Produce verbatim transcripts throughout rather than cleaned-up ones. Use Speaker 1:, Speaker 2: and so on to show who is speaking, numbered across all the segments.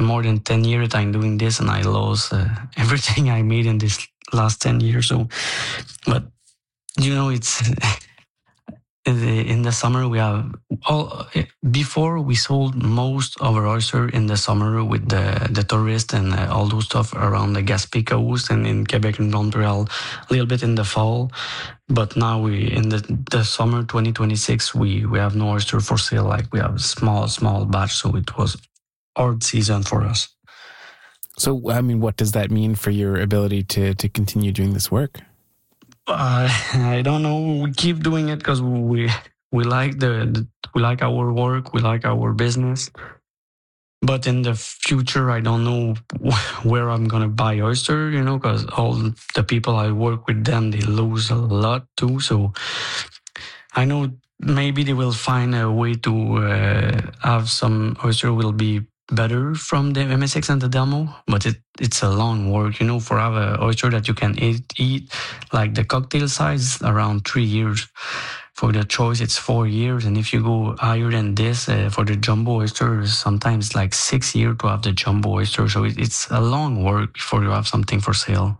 Speaker 1: more than ten years I'm doing this, and I lost uh, everything I made in this last ten years. So, but you know, it's in the, in the summer we have all. Before we sold most of our oyster in the summer with the the tourists and uh, all those stuff around the Gaspé coast and in Quebec and Montreal, a little bit in the fall. But now we in the the summer twenty twenty-six we we have no oyster for sale. Like we have small small batch, so it was hard season for us.
Speaker 2: So I mean, what does that mean for your ability to to continue doing this work?
Speaker 1: Uh, I don't know. We keep doing it because we we like the, the we like our work, we like our business. But in the future, I don't know where I'm gonna buy oyster. You know, because all the people I work with, them they lose a lot too. So I know maybe they will find a way to uh, have some oyster will be better from the M S X and the Delmo, but it it's a long work, you know, for have a oyster that you can eat, eat like the cocktail size around three years. For the choice, it's four years, and if you go higher than this uh, for the jumbo oyster, sometimes like six years to have the jumbo oyster. So it, it's a long work before you have something for sale.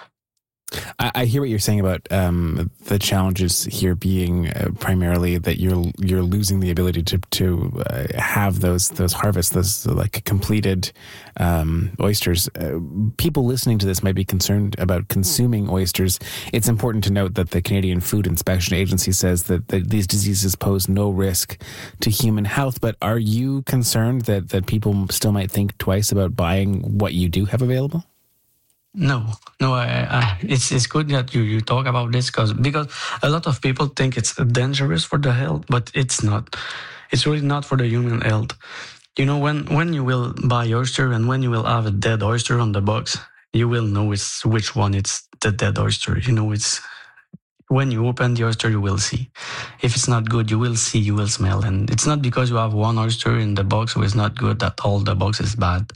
Speaker 2: I, I hear what you're saying about um, the challenges here being uh, primarily that you're you're losing the ability to to uh, have those those harvests, those like completed um, oysters. Uh, people listening to this might be concerned about consuming oysters. It's important to note that the Canadian Food Inspection Agency says that, that these diseases pose no risk to human health. But are you concerned that that people still might think twice about buying what you do have available?
Speaker 1: No, no, I, I, it's it's good that you, you talk about this because because a lot of people think it's dangerous for the health, but it's not. It's really not for the human health. You know, when, when you will buy oyster and when you will have a dead oyster on the box, you will know it's which one it's the dead oyster. You know, it's when you open the oyster, you will see. If it's not good, you will see, you will smell, and it's not because you have one oyster in the box who is not good that all the box is bad.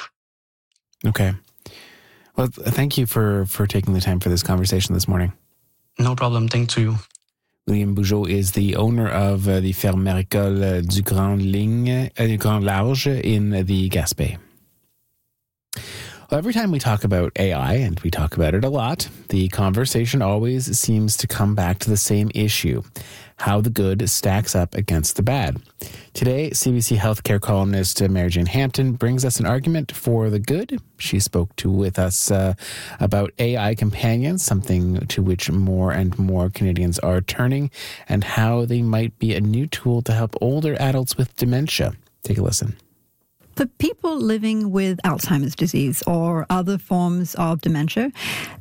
Speaker 2: Okay. Well, thank you for, for taking the time for this conversation this morning.
Speaker 1: No problem. Thanks to you.
Speaker 2: William Bugeaud is the owner of uh, the Ferme Maricole du Grand Ligne, uh, Grand Large in the Gaspé. Well, every time we talk about A I, and we talk about it a lot, the conversation always seems to come back to the same issue: how the good stacks up against the bad. Today, C B C healthcare columnist Mary Jane Hampton brings us an argument for the good. She spoke to with us uh, about A I companions, something to which more and more Canadians are turning, and how they might be a new tool to help older adults with dementia. Take a listen.
Speaker 3: For people living with Alzheimer's disease or other forms of dementia,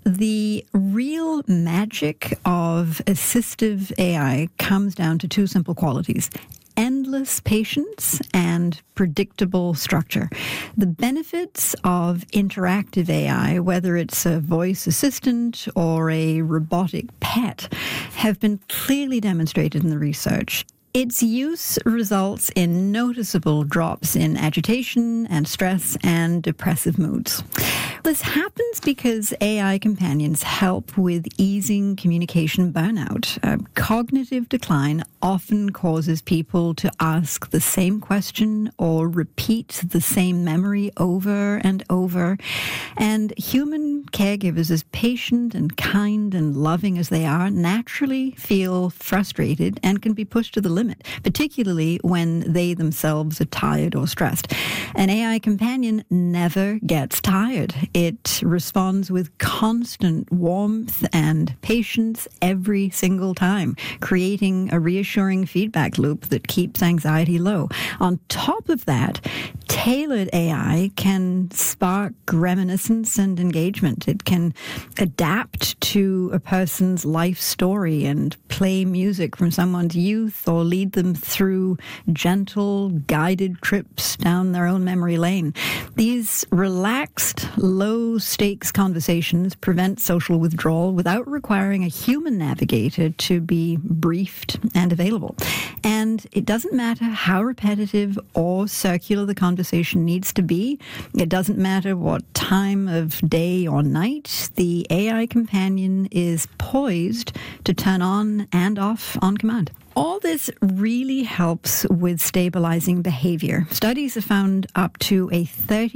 Speaker 3: the real magic of assistive A I comes down to two simple qualities: endless patience and predictable structure. The benefits of interactive A I, whether it's a voice assistant or a robotic pet, have been clearly demonstrated in the research. Its use results in noticeable drops in agitation and stress and depressive moods. This happens because A I companions help with easing communication burnout. Uh, cognitive decline often causes people to ask the same question or repeat the same memory over and over. And human caregivers, as patient and kind and loving as they are, naturally feel frustrated and can be pushed to the limit, particularly when they themselves are tired or stressed. An A I companion never gets tired. It responds with constant warmth and patience every single time, creating a reassuring feedback loop that keeps anxiety low. On top of that, tailored A I can spark reminiscence and engagement. It can adapt to a person's life story and play music from someone's youth or lead them through gentle, guided trips down their own memory lane. These relaxed, low-stakes conversations prevent social withdrawal without requiring a human navigator to be briefed and available. And it doesn't matter how repetitive or circular the conversation needs to be. It doesn't matter what time of day or night. The A I companion is poised to turn on and off on command. All this really helps with stabilizing behavior. Studies have found up to a thirty